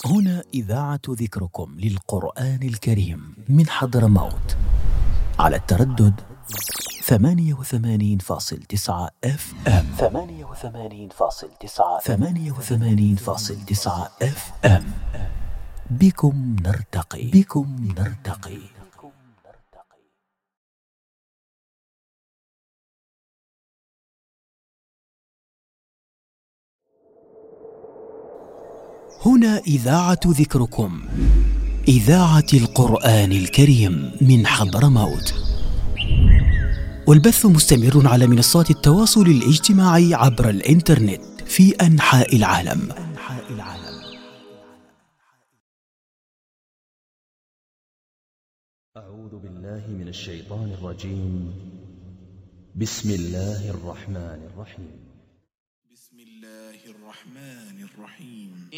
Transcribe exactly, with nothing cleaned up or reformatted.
هنا إذاعة ذكركم للقرآن الكريم من حضرموت على التردد ثمانية وثمانين فاصل تسعة اف ام ثمانية وثمانين فاصل تسعة ثمانية وثمانين فاصل تسعة اف ام. بكم نرتقي بكم نرتقي. هنا إذاعة ذكركم، إذاعة القرآن الكريم من حضرموت، والبث مستمر على منصات التواصل الاجتماعي عبر الإنترنت في أنحاء العالم. أعوذ بالله من الشيطان الرجيم. بسم الله الرحمن الرحيم. بسم الله الرحمن الرحيم.